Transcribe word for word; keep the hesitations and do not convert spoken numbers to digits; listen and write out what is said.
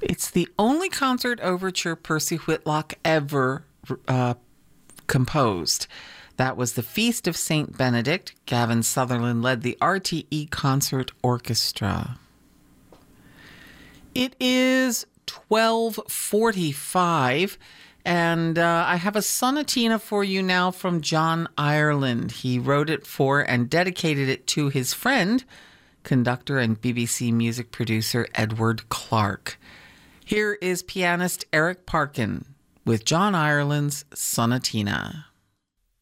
It's the only concert overture Percy Whitlock ever uh, composed. That was the Feast of Saint Benedict. Gavin Sutherland led the R T E Concert Orchestra. It is twelve forty-five, and uh, I have a sonatina for you now from John Ireland. He wrote it for and dedicated it to his friend, conductor and B B C music producer Edward Clark. Here is pianist Eric Parkin with John Ireland's Sonatina.